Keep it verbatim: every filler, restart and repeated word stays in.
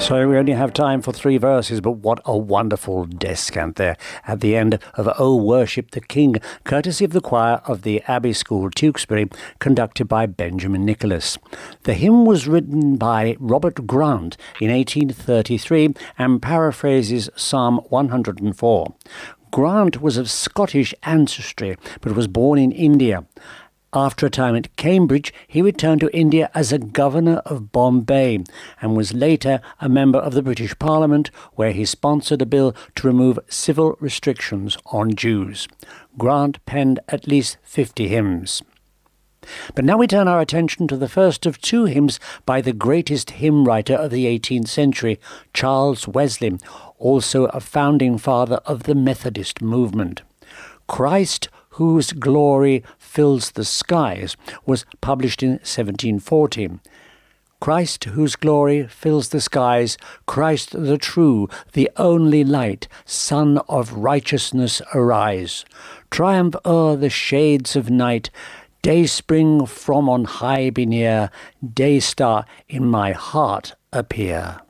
So we only have time for three verses, but what a wonderful descant there at the end of "O Worship the King," courtesy of the choir of the Abbey School, Tewkesbury, conducted by Benjamin Nicholas. The hymn was written by Robert Grant in eighteen thirty-three and paraphrases Psalm one hundred and four. Grant was of Scottish ancestry, but was born in India. After a time at Cambridge, he returned to India as a governor of Bombay and was later a member of the British Parliament, where he sponsored a bill to remove civil restrictions on Jews. Grant penned at least fifty hymns. But now we turn our attention to the first of two hymns by the greatest hymn writer of the eighteenth century, Charles Wesley, also a founding father of the Methodist movement. Christ, whose glory fills the skies, was published in seventeen forty. Christ, whose glory fills the skies, Christ the true, the only light, Sun of righteousness, arise. Triumph o'er the shades of night, dayspring from on high be near, day star in my heart appear.